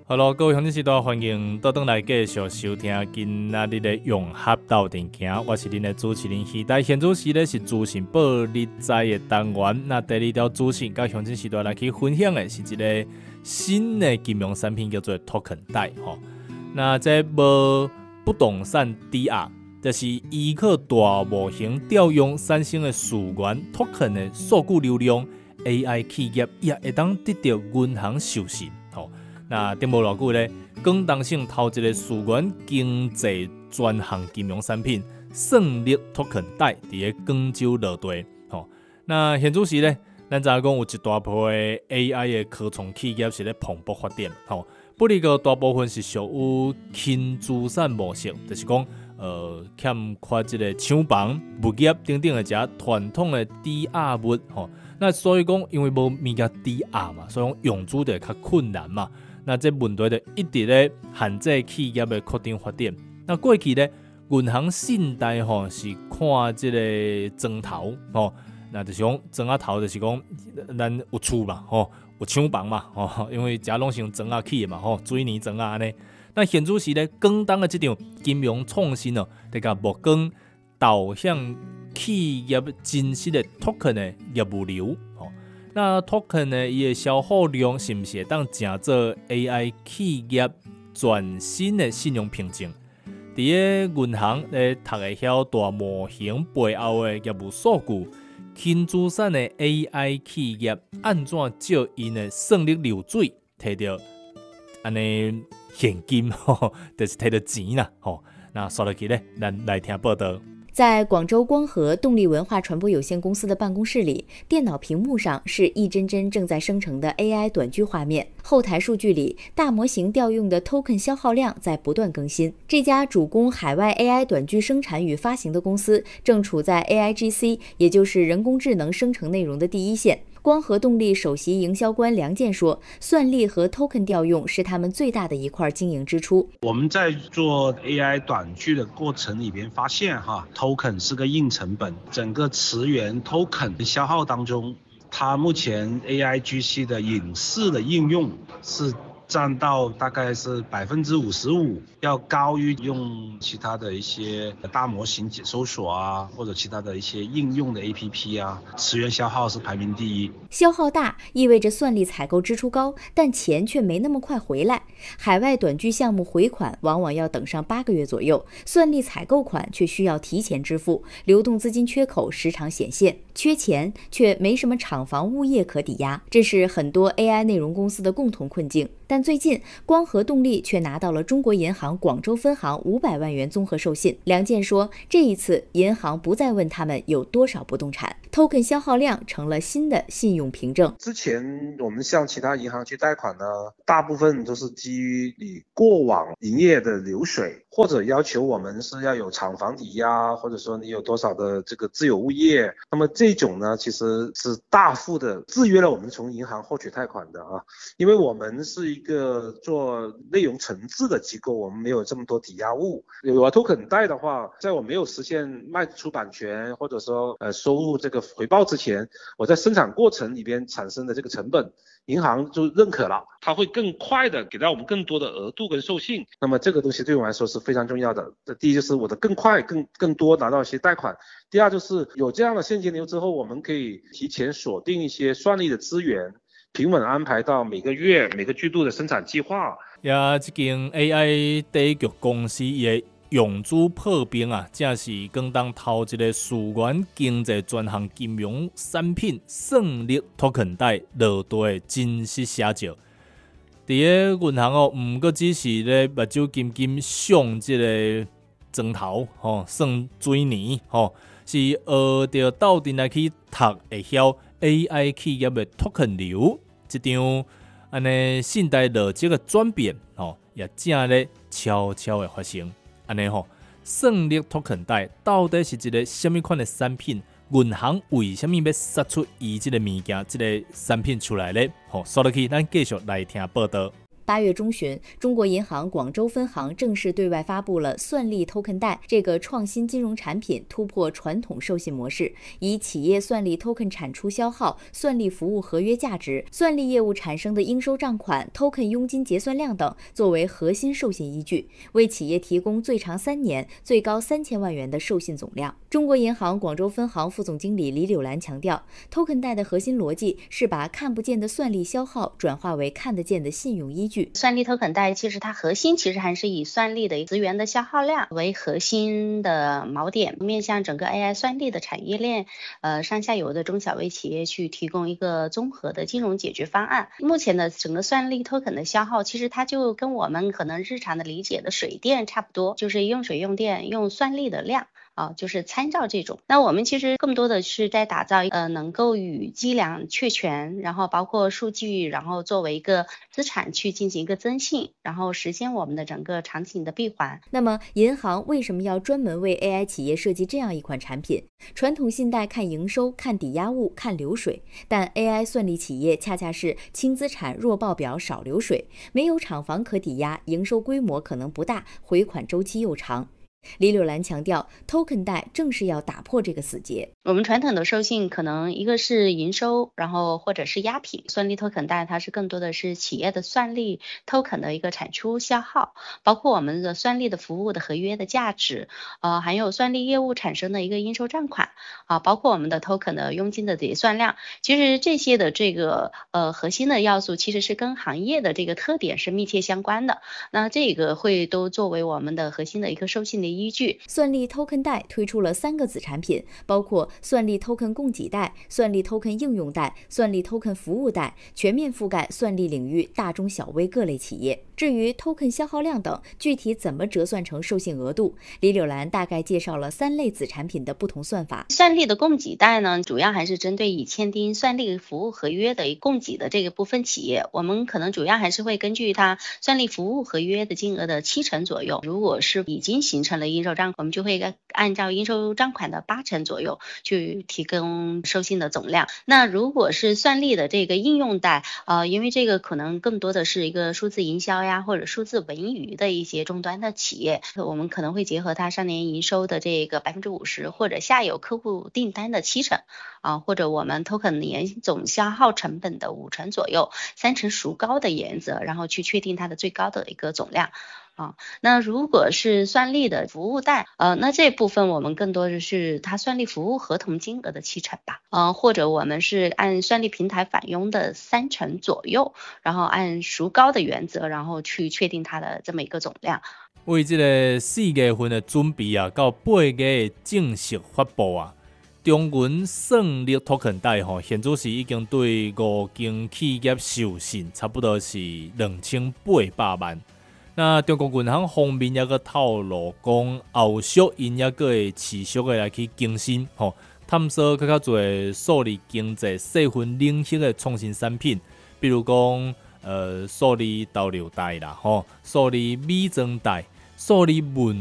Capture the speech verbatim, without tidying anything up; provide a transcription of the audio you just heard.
Hello，各位乡亲时代，欢迎倒转来继续收听今仔日的融合斗阵行，我是恁的主持人期待。现主持呢是资讯报你知的单元，那第二条资讯，甲乡亲时代来去分享的是一个新的金融产品，叫做 Token 贷吼。那这无不动产抵押，就是依靠大模型调用产生的资源 Token 的数据流量 ，A I 企业也会当得到银行授信吼。那顶无偌久咧，广东省头一个资源经济专项金融产品胜利 Token 贷伫个广州落地。吼，那现主时咧，咱知影讲有一大波的 A I 的科创企业是咧蓬勃发展。吼，不过个大部分是属于轻资产模式，就是讲呃欠缺即个厂房、物业等等的遮传统的抵押物。吼，那所以讲，因为无物件抵押嘛，所以讲融资就较困难嘛。那这问题就一直咧限制企业的扩张发展。那过去咧，银行信贷吼是看这个庄头吼，那就是讲庄仔头就是讲咱有厝嘛吼，有厂房嘛吼，因为遮拢是用庄仔起的嘛吼，水泥庄仔安尼。那现主时咧，广东的这场金融创新哦，得甲目光导向企业真实的 token 的业务流吼。那 token 呢？伊的消耗量是毋是会当成做 A I 企业全新的信用凭证？伫个银行咧读会晓大模型背后的业务数据，轻资产的 A I 企业安怎借因的胜利流水摕到安尼现金吼，就是摕到钱啦吼。那说落去咧，咱来听报道。 在广州光合动力文化传播有限公司的办公室里，电脑屏幕上是一帧帧正在生成的 A I 短剧画面。后台数据里，大模型调用的 token 消耗量在不断更新。这家主攻海外 A I 短剧生产与发行的公司，正处在 A I G C， 也就是人工智能生成内容的第一线。光合动力首席营销官梁健说，算力和 token 调用是他们最大的一块经营支出。 我们在做 A I 短剧的过程里边发现哈 ，token 是个硬成本，整个词源 token 消耗当中，它目前 A I G C 的影视的应用是占到大概是百分之五十五，要高于用其他的一些大模型搜索啊，或者其他的一些应用的 A P P 啊，词源消耗是排名第一。 消耗大意味着算力采购支出高，但钱却没那么快回来。海外短剧项目回款往往要等上八个月左右，算力采购款却需要提前支付，流动资金缺口时常显现。缺钱却没什么厂房物业可抵押，这是很多 A I 内容公司的共同困境。但最近，光合动力却拿到了中国银行广州分行五百万元综合授信。梁健说，这一次银行不再问他们有多少不动产 ，token 消耗量成了新的信用凭证。 之前我们向其他银行去贷款呢，大部分都是基于你过往营业的流水，或者要求我们是要有厂房抵押，或者说你有多少的这个自有物业。那么这种呢，其实是大幅的制约了我们从银行获取贷款的啊，因为我们是一个做内容层次的机构，我们没有这么多抵押物。有了 token 贷的话，在我没有实现卖出版权或者说呃收入这个回报之前，我在生产过程里边产生的这个成本，银行就认可了，它会更快的给到我们更多的额度跟授信。那么这个东西对我来说是非常重要的。第一就是我的更快、更更多拿到一些贷款。第二就是有这样的现金流之后，我们可以提前锁定一些算力的资源，平稳安排到每个月、每个季度的生产计划。 也这间 A I 第一局公司也融资破冰啊，正是广东头一个资源经济专项金融产品胜利 token 贷落地的真实写照。伫个银行哦，毋过只是咧目睭金金上即个砖头吼，算水泥吼，是学着斗阵来去读会晓 A I 企业的 token 流，即张安尼信贷逻辑的转变吼，也正咧悄悄的发生。安尼吼，胜利 token 贷到底是一个什么款的产品？银行为什么要杀出伊即个物件、即、这个产品出来咧？吼，说落去，咱继续来听报道。 八月中旬，中国银行广州分行正式对外发布了算力 Token 贷这个创新金融产品，突破传统授信模式，以企业算力 Token 产出消耗、算力服务合约价值、算力业务产生的应收账款、Token 佣金结算量等作为核心授信依据，为企业提供最长三年、最高三千万元的授信总量。中国银行广州分行副总经理李柳兰强调 ，Token 贷的核心逻辑是把看不见的算力消耗转化为看得见的信用依据。 算力 Token 贷其实它核心其实还是以算力的资源的消耗量为核心的锚点，面向整个 A I 算力的产业链，呃上下游的中小微企业去提供一个综合的金融解决方案。目前的整个算力 Token 的消耗，其实它就跟我们可能日常的理解的水电差不多，就是用水用电用算力的量。啊，就是参照这种。那我们其实更多的是在打造呃能够与计量确权，然后包括数据，然后作为一个资产去进行一个增信，然后实现我们的整个场景的闭环。 那么银行为什么要专门为 A I 企业设计这样一款产品？传统信贷看营收、看抵押物、看流水，但 A I 算力企业恰恰是轻资产、弱报表、少流水，没有厂房可抵押，营收规模可能不大，回款周期又长。李柳兰强调 ，Token 贷正是要打破这个死结。 我们传统的授信可能一个是营收，然后或者是押品，算力 Token 贷它是更多的是企业的算力 Token 的一个产出消耗，包括我们的算力的服务的合约的价值，呃，还有算力业务产生的一个应收账款啊，包括我们的 Token 的佣金的结算量，其实这些的这个呃核心的要素其实是跟行业的这个特点是密切相关的，那这个会都作为我们的核心的一个授信的依据。 算力 Token 贷推出了三个子产品，包括算力 Token 供给贷、算力 Token 应用贷、算力 Token 服务贷，全面覆盖算力领域大中小微各类企业。至于 Token 消耗量等，具体怎么折算成授信额度，李柳兰大概介绍了三类子产品的不同算法。 算力的供给贷呢，主要还是针对已签订算力服务合约的供给的这个部分企业，我们可能主要还是会根据它算力服务合约的金额的七成左右，如果是已经形成了应收账款，我们就会按照应收账款的八成左右去提供授信的总量。那如果是算力的这个应用贷，呃，因为这个可能更多的是一个数字营销呀，或者数字文娱的一些终端的企业，我们可能会结合它上年营收的这个百分之五十，或者下游客户订单的七成啊，或者我们 token 年总消耗成本的五成左右，三成孰高的原则，然后去确定它的最高的一个总量。啊，那如果是算力的服务贷，呃，那这部分我们更多的是它算力服务合同金额的七成吧，呃，或者我们是按算力平台返佣的三成左右，然后按孰高的原则，然后去确定它的这么一个总量。 为这个四月份的准备啊，到八月的正式发布啊，中银算力 Token 贷吼，现主是已经对五间企业授信，差不多是两千八百万。那中国银行方面也个透露讲，后续因也个会持续的来去更新，吼，探索更较侪数字经济细分领域的创新产品，比如讲，呃，数字导流贷啦，吼，数字美妆贷、数字文